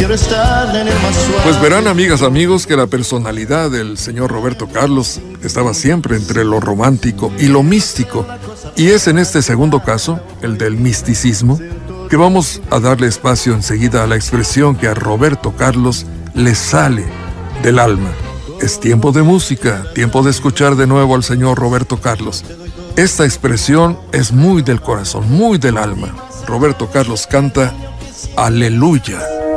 prefiero estar en el más suave. Pues verán, amigas, amigos, que la personalidad del señor Roberto Carlos estaba siempre entre lo romántico y lo místico. Y es en este segundo caso, el del misticismo, que vamos a darle espacio enseguida a la expresión que a Roberto Carlos le sale del alma. Es tiempo de música, tiempo de escuchar de nuevo al señor Roberto Carlos. Esta expresión es muy del corazón, muy del alma. Roberto Carlos canta Aleluya.